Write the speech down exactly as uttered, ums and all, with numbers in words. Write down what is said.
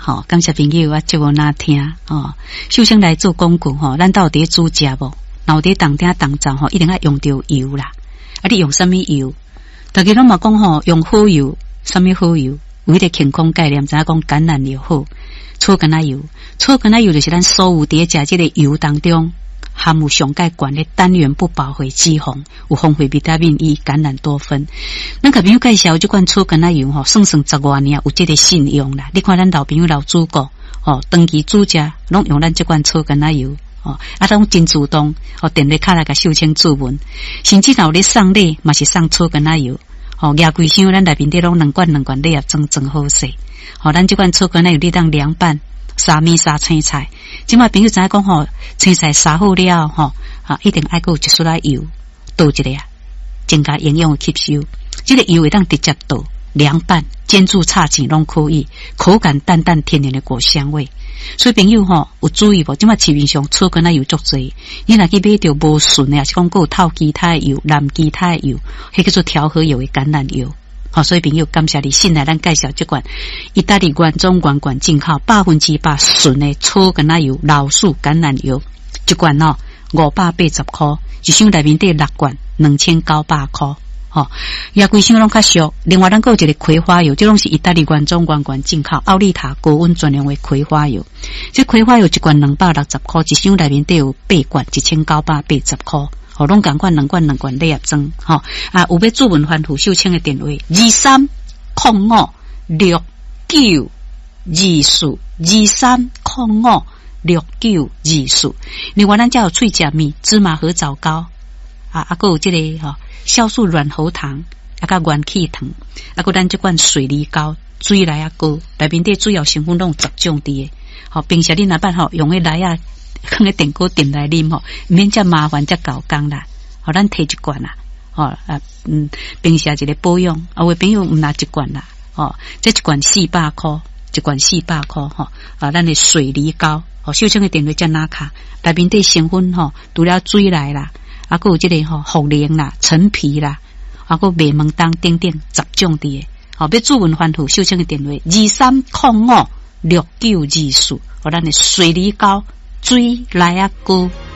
吼，感谢朋友啊，接我那听哦。首先来做广告吼，咱到底煮食无？脑底当顶当灶吼，一定要用到油啦。啊，你用什么油？大家拢嘛讲吼，用好油，什么好油？有迄个健康概念，知影讲橄榄油好，粗橄榄油，粗橄榄油就是咱所有伫食即个油当中含有上介悬的单元不饱和脂肪，有丰富维他命 E、橄榄多酚。咱甲朋友介绍即款粗橄榄油吼，算算十外年有即个信用啦。你看咱老朋友老主顾吼，长期煮食拢用咱即款粗橄榄油。哦，啊，种真主动，哦，电话卡来甲秀清注文，甚至有咧送礼，嘛是送粗橄榄油，哦，廿几箱咱内面底拢两罐两罐，你也装装好势，哦，咱即款粗橄榄油你当凉拌沙面沙青菜，即摆朋友知影讲吼，青菜杀好了吼，啊，一定爱有一撮仔油倒一个啊，增加营养的吸收，即、這個油会当直接倒凉拌、煎煮、炒钱拢可以，口感淡淡天然的果香味。所以朋友吼有注意无？即摆市面上粗橄榄油足侪，你若去买着无纯的，也是讲有透基态油、蓝基态油，迄叫做调和油的橄榄油。好，所以朋友感谢你，信来咱介绍即款意大利原装原罐进口百分之百纯的粗橄榄油、老树橄榄油，一罐哦五百八十块，一箱内面底六罐两千九百块。哦，也规箱拢较俗。另外，咱还有一个葵花油，这拢是意大利原装原罐进口奥利塔高温专用的葵花油。这葵花油一罐两百六十块，一箱内面都有八罐，一千九百八十块。哦，拢共款两罐两罐礼盒装。吼、哦、啊，有要注文欢富秀清的电话：二三零五六九二四二三零五六九二四。另外，咱家有脆甲米、芝麻和枣糕啊，啊，还有这个吼。哦酵素软喉糖，啊，甲元气糖，啊，佮咱这款水梨膏，水来啊膏，内面底主要成分拢十种伫诶。好，平时恁若捌吼用诶来啊，放咧电锅电来啉吼，免遮麻烦遮搞工啦。好，咱摕一罐啦，哦啊嗯，平时一个保养，啊，有朋友毋拿一罐啦，哦，这一罐四百块，一罐四百块吼，啊，咱诶水梨膏，哦，小清诶电话遮拿卡，内面底成分吼，除了水来啦。啊，还有这个吼茯苓啦、陈皮啦，啊，还有麦门冬等等十种的。好，要注文欢富秀清的电话：二三零五六九二四，我咱的水梨膏水来啊膏。